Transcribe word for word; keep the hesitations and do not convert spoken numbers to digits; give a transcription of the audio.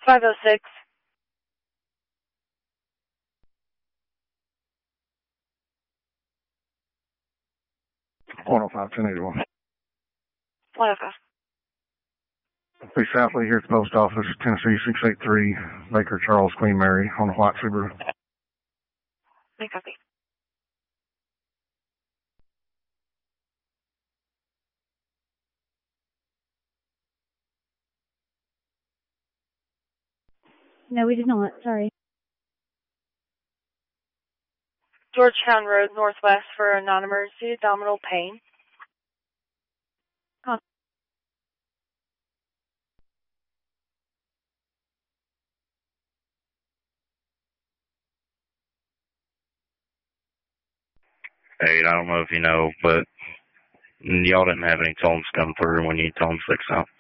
five oh six. one oh five, ten eighty-one. one oh five. Hey, Southly, here at the post office, Tennessee six eight three, Baker Charles, Queen Mary, on a white Subaru. Make copy. No, we did not. Sorry. Georgetown Road, Northwest, for a non-emergency abdominal pain. Copy. Hey, I don't know if you know, but y'all didn't have any tones come through when you toned six out.